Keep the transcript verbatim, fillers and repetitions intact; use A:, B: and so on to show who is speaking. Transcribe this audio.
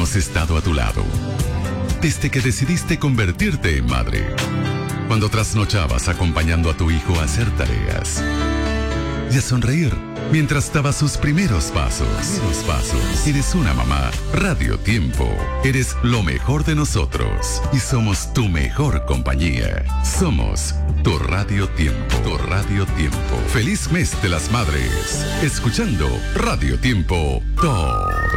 A: hemos estado a tu lado. Desde que decidiste convertirte en madre. Cuando trasnochabas acompañando a tu hijo a hacer tareas. Y a sonreír mientras daba sus primeros pasos. Primeros pasos. Eres una mamá. Radio Tiempo. Eres lo mejor de nosotros. Y somos tu mejor compañía. Somos tu Radio Tiempo. Tu Radio Tiempo. Feliz mes de las madres. Escuchando Radio Tiempo. Todo